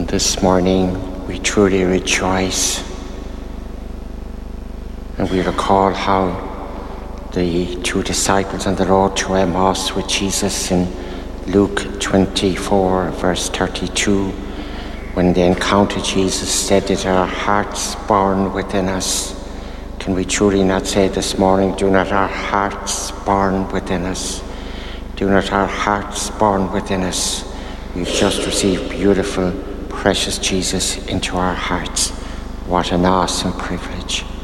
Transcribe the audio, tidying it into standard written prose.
this morning we truly rejoice, and we recall how the two disciples on the road to Emmaus with Jesus in Luke 24 verse 32, when they encountered Jesus, said that our hearts burn within us. Can we truly not say this morning, do not our hearts burn within us? Do not our hearts burn within us? We've just received beautiful, precious Jesus into our hearts. What an awesome privilege.